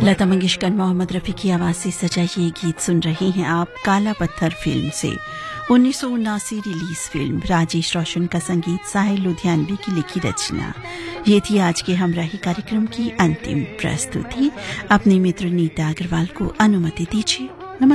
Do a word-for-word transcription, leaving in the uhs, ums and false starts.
लता मंगेशकर, मोहम्मद रफ़ी की आवाज से सजा ये गीत सुन रहे हैं आप काला पत्थर फिल्म से। उन्नीस सौ उनासी रिलीज फिल्म, राजेश रोशन का संगीत, साहिल लुधियानवी की लिखी रचना। ये थी आज के हमराही कार्यक्रम की अंतिम प्रस्तुति। अपने मित्र नीता अग्रवाल को अनुमति दीजिए।